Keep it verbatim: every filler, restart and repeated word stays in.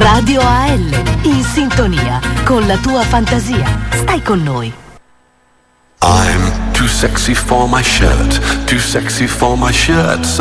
Radio A L, in sintonia con la tua fantasia. Stai con noi. I'm too sexy for my shirt, too sexy for my shirt.